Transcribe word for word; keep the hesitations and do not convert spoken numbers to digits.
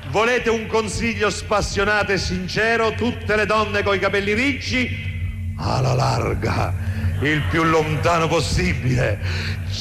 Volete un consiglio spassionato e sincero? Tutte le donne coi capelli ricci alla larga, il più lontano possibile.